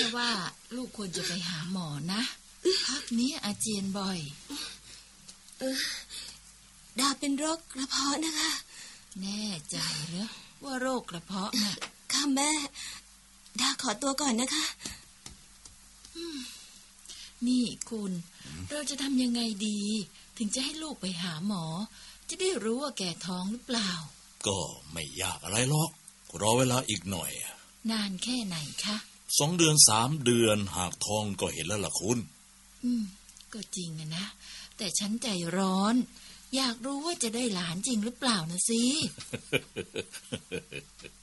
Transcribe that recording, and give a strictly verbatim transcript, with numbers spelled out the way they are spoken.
ว่าลูกควรจะไปหาหมอนะพักนี้อาเจียนบ่อยเออดาเป็นโรคกระเพาะนะคะแน่ใจเหรอว่าโรคกระเพาะน่ะค่ะแม่ดาขอตัวก่อนนะคะนี่คุณเราจะทำยังไงดีถึงจะให้ลูกไปหาหมอจะได้รู้ว่าแก่ท้องหรือเปล่าก็ไม่ยากอะไรหรอกรอเวลาอีกหน่อยนานแค่ไหนคะสองเดือนสามเดือนหากท้องก็เห็นแล้วล่ะคุณอืมก็จริงนะแต่ฉันใจร้อนอยากรู้ว่าจะได้หลานจริงหรือเปล่านะสิ